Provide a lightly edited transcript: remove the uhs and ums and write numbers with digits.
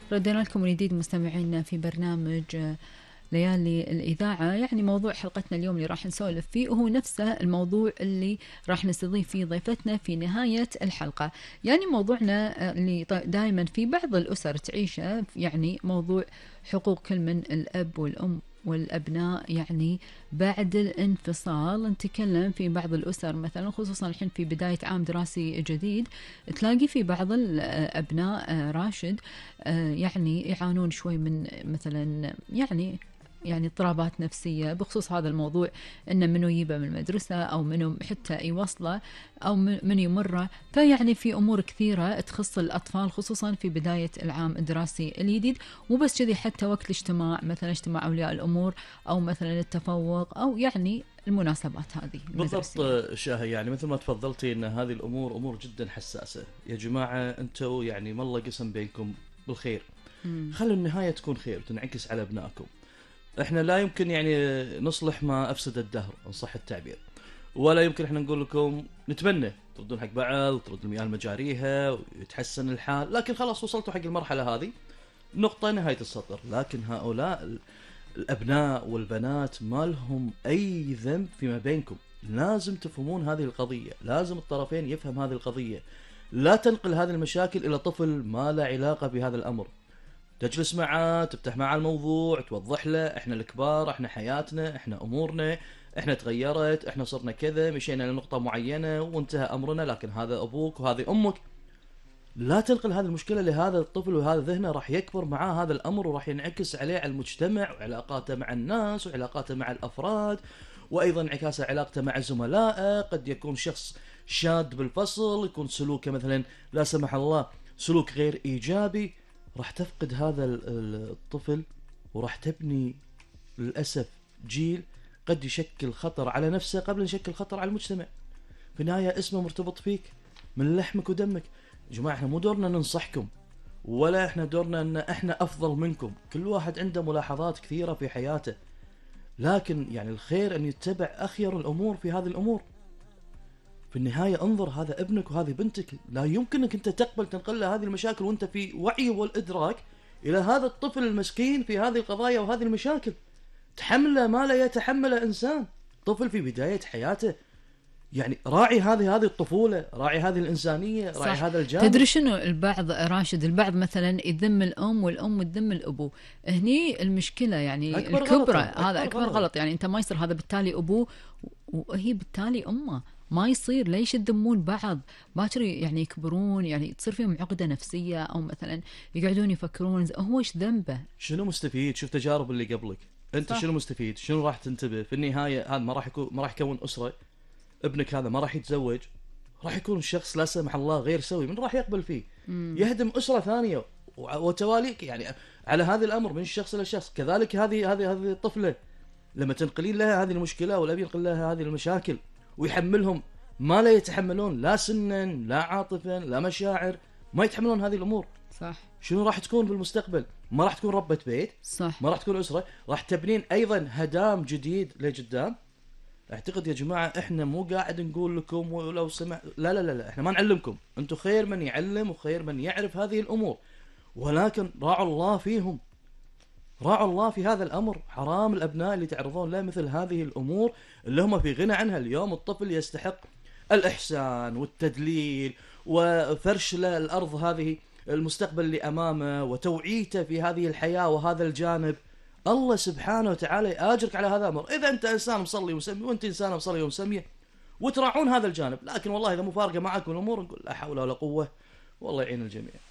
ردنا لكم من جديد مستمعينا في برنامج ليالي الإذاعة. يعني موضوع حلقتنا اليوم اللي راح نسولف فيه وهو نفسه الموضوع اللي راح نستضيف فيه ضيفتنا في نهاية الحلقة. يعني موضوعنا اللي دائما في بعض الأسر تعيشه، يعني موضوع حقوق كل من الأب والأم والأبناء. يعني بعد الانفصال نتكلم في بعض الأسر مثلا، خصوصا الحين في بداية عام دراسي جديد، تلاقي في بعض الأبناء راشد يعني يعانون شوي من مثلا يعني اضطرابات نفسية بخصوص هذا الموضوع، إنه منو يجيبه من المدرسة أو منو حتى يوصله أو من يمره. فيعني في أمور كثيرة تخص الأطفال خصوصا في بداية العام الدراسي الجديد. مو بس كذي، حتى وقت الاجتماع مثلا اجتماع أولياء الأمور أو مثلا التفوق أو يعني المناسبات هذه بالضبط. شاهي، يعني مثل ما تفضلتي ان هذه الامور امور جدا حساسة. يا جماعة انتم يعني ما الله قسم بينكم بالخير، خلوا النهاية تكون خير وتنعكس على ابنائكم. احنا لا يمكن يعني نصلح ما افسد الدهر ان صح التعبير، ولا يمكن احنا نقول لكم نتمنى تردون حق بعض، ترد المياه لمجاريها ويتحسن الحال، لكن خلاص وصلتوا حق المرحلة هذه، نقطة نهاية السطر. لكن هؤلاء الابناء والبنات ما لهم اي ذنب فيما بينكم. لازم تفهمون هذه القضية، لازم الطرفين يفهم هذه القضية. لا تنقل هذه المشاكل الى طفل ما له علاقة بهذا الامر. تجلس معه، تفتح معه الموضوع، توضح له احنا الكبار، احنا حياتنا، احنا امورنا، احنا تغيرت، احنا صرنا كذا، مشينا لنقطة معينة وانتهى امرنا، لكن هذا ابوك وهذه امك. لا تنقل هذه المشكلة لهذا الطفل، وهذا ذهنه راح يكبر معاه هذا الامر وراح ينعكس عليه على المجتمع وعلاقاته مع الناس وعلاقاته مع الافراد، وايضا انعكاس علاقته مع زملائه. قد يكون شخص شاد بالفصل، يكون سلوكه مثلا لا سمح الله سلوك غير ايجابي، راح تفقد هذا الطفل وراح تبني للأسف جيل قد يشكل خطر على نفسه قبل أن يشكل خطر على المجتمع. في النهاية اسمه مرتبط فيك من لحمك ودمك. يا جماعة احنا مو دورنا ننصحكم، ولا احنا دورنا ان احنا افضل منكم. كل واحد عنده ملاحظات كثيرة في حياته، لكن يعني الخير ان يتبع اخير الامور في هذه الامور. في النهاية انظر، هذا ابنك وهذه بنتك، لا يمكنك انت تقبل تنقل له هذه المشاكل وانت في وعي والادراك الى هذا الطفل المسكين في هذه القضايا وهذه المشاكل. تحمله ما لا يتحمله انسان، طفل في بداية حياته. يعني راعي هذه الطفولة، راعي هذه الإنسانية، راعي هذا الجانب. تدري شنو البعض راشد، البعض مثلا يذم الأم والأم تذم الأبو. هني المشكلة يعني الكبرى، هذا أكبر غلط. يعني أنت ما يصير هذا بالتالي أبوه وهي بالتالي أمه، ما يصير. ليش تذمون بعض؟ باكر يعني يكبرون، يعني تصير فيهم عقدة نفسية أو مثلا يقعدون يفكرون هو إيش ذنبه، شنو مستفيد. شوف تجارب اللي قبلك، أنت شنو مستفيد، شنو راح تنتبه. في النهاية هذا ما راح يكون أسرة. ابنك هذا ما راح يتزوج، راح يكون شخص لا سمح الله غير سوي، من راح يقبل فيه؟ يهدم أسرة ثانية وتواليك يعني على هذا الأمر من شخص إلى شخص. كذلك هذه الطفلة لما تنقلين لها هذه المشكلة والأب ينقل لها هذه المشاكل ويحملهم ما لا يتحملون، لا سنا لا عاطفا لا مشاعر، ما يتحملون هذه الأمور. صح. شنو راح تكون بالمستقبل؟ ما راح تكون ربة بيت، صح. ما راح تكون أسرة، راح تبنين أيضا هدام جديد لقدام. اعتقد يا جماعة احنا مو قاعد نقول لكم ولو سمع، لا لا لا، احنا ما نعلمكم، انتم خير من يعلم وخير من يعرف هذه الامور، ولكن راعوا الله فيهم، راعوا الله في هذا الامر. حرام الابناء اللي تعرضون له مثل هذه الامور اللي هم في غنى عنها. اليوم الطفل يستحق الاحسان والتدليل وفرش له الارض هذه المستقبل اللي امامه وتوعيته في هذه الحياة وهذا الجانب. الله سبحانه وتعالى يأجرك على هذا الأمر إذا أنت إنسان مصلي ومسمي وأنت إنسان مصلي ومسمية وتراعون هذا الجانب. لكن والله إذا مفارقة معكم الأمور نقول لا حول ولا قوة، والله يعين الجميع.